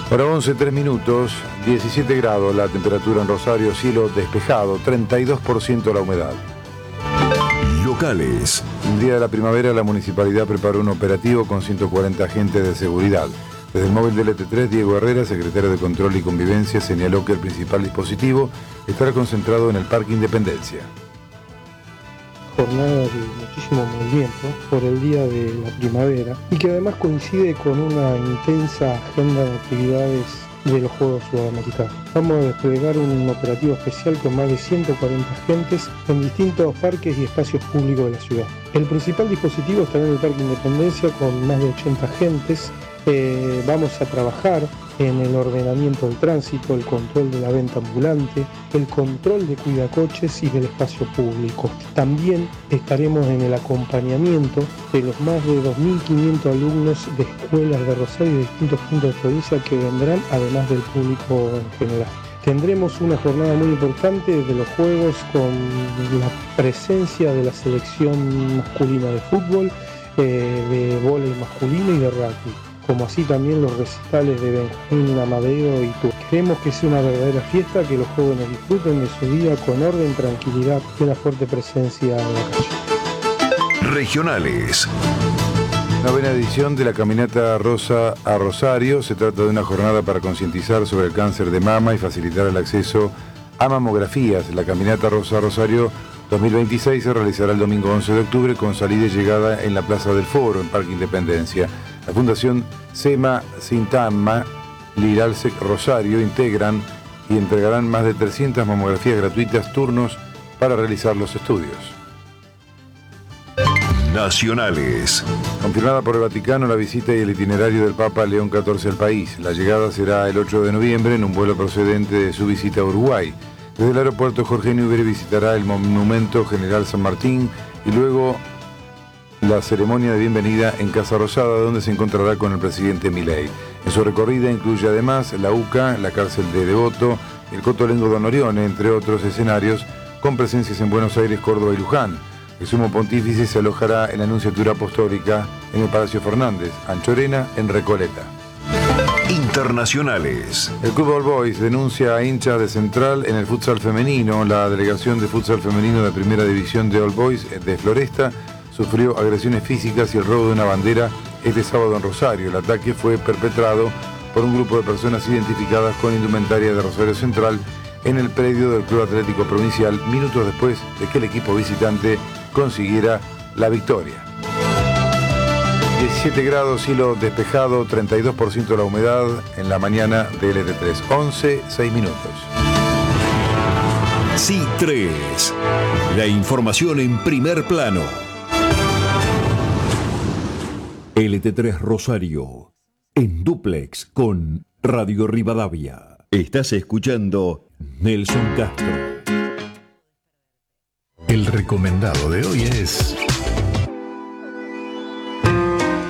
Hora 11, 3 minutos, 17 grados la temperatura en Rosario, cielo despejado, 32% la humedad. Locales. El día de la primavera la municipalidad preparó un operativo con 140 agentes de seguridad. Desde el móvil del ET3, Diego Herrera, secretario de Control y Convivencia, señaló que el principal dispositivo estará concentrado en el Parque Independencia. Jornada de muchísimo movimiento por el día de la primavera y que además coincide con una intensa agenda de actividades de los Juegos Sudamericanos. Vamos a desplegar un operativo especial con más de 140 agentes en distintos parques y espacios públicos de la ciudad. El principal dispositivo estará en el Parque Independencia con más de 80 agentes. Vamos a trabajar en el ordenamiento del tránsito, el control de la venta ambulante, el control de cuidacoches y del espacio público. También estaremos en el acompañamiento de los más de 2.500 alumnos de escuelas de Rosario y de distintos puntos de provincia que vendrán, además del público en general. Tendremos una jornada muy importante de los Juegos con la presencia de la selección masculina de fútbol, de vóley masculino y de rugby, como así también los recitales de Benjamín, Amadeo y tú. Queremos que sea una verdadera fiesta, que los jóvenes disfruten de su día con orden, tranquilidad y una fuerte presencia en la calle. Regionales. Novena edición de la Caminata Rosa a Rosario. Se trata de una jornada para concientizar sobre el cáncer de mama y facilitar el acceso a mamografías. La Caminata Rosa a Rosario 2026 se realizará el domingo 11 de octubre con salida y llegada en la Plaza del Foro, en Parque Independencia. La Fundación SEMA Sintama Liralsec Rosario integran y entregarán más de 300 mamografías gratuitas, turnos para realizar los estudios. Nacionales. Confirmada por el Vaticano la visita y el itinerario del Papa León XIV al país. La llegada será el 8 de noviembre en un vuelo procedente de su visita a Uruguay. Desde el aeropuerto Jorge Newbery visitará el Monumento General San Martín y luego la ceremonia de bienvenida en Casa Rosada, donde se encontrará con el presidente Milei. En su recorrida incluye además la UCA, la cárcel de Devoto, el Cotolengo Don Orione, entre otros escenarios, con presencias en Buenos Aires, Córdoba y Luján. El sumo pontífice se alojará en la Nunciatura Apostólica en el Palacio Fernández, Anchorena, en Recoleta. Internacionales. El Club All Boys denuncia a hinchas de Central en el futsal femenino. La delegación de futsal femenino de Primera División de All Boys de Floresta sufrió agresiones físicas y el robo de una bandera este sábado en Rosario. El ataque fue perpetrado por un grupo de personas identificadas con indumentaria de Rosario Central en el predio del Club Atlético Provincial, minutos después de que el equipo visitante consiguiera la victoria. 17 grados, cielo despejado, 32% la humedad en la mañana del ET3. 11, 6 minutos. Sí 3. La información en primer plano. LT3 Rosario, en dúplex con Radio Rivadavia. Estás escuchando Nelson Castro. El recomendado de hoy es...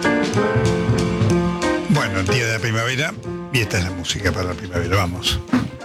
Bueno, el día de la primavera, y esta es la música para la primavera, vamos.